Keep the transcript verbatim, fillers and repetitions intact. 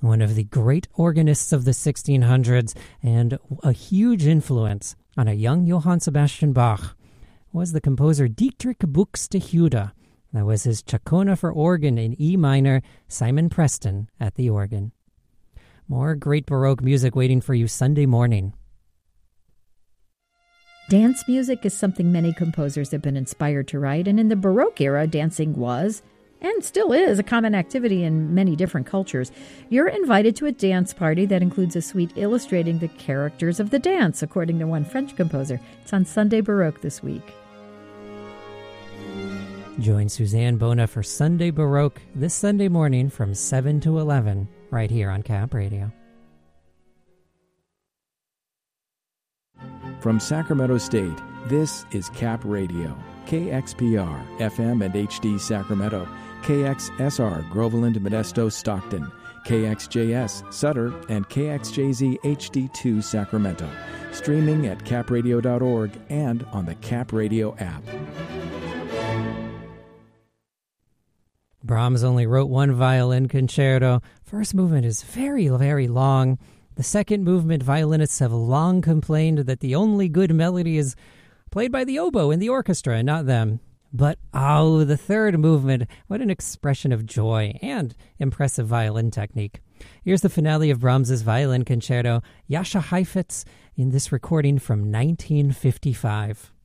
one of the great organists of the sixteen hundreds and a huge influence on a young Johann Sebastian Bach, was the composer Dietrich Buxtehude. That was his Chacona for organ in E minor, Simon Preston at the organ. More great Baroque music waiting for you Sunday morning. Dance music is something many composers have been inspired to write, and in the Baroque era, dancing was, and still is, a common activity in many different cultures. You're invited to a dance party that includes a suite illustrating the characters of the dance, according to one French composer. It's on Sunday Baroque this week. Join Suzanne Bona for Sunday Baroque this Sunday morning from seven to eleven, right here on Cap Radio. From Sacramento State, this is Cap Radio, K X P R, F M and H D Sacramento, K X S R, Groveland, Modesto, Stockton, K X J S, Sutter, and K X J Z H D two, Sacramento. Streaming at cap radio dot org and on the Cap Radio app. Brahms only wrote one violin concerto. First movement is very, very long. The second movement, violinists have long complained that the only good melody is played by the oboe in the orchestra and not them. But, oh, the third movement, what an expression of joy and impressive violin technique. Here's the finale of Brahms's violin concerto, Jascha Heifetz, in this recording from nineteen fifty-five.